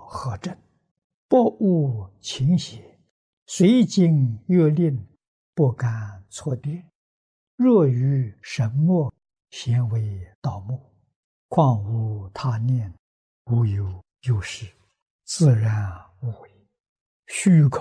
何正？不悟勤邪，随经月令，不敢错跌。若于神墨，咸为盗墓。况无他念，无有有事，自然无为。虚空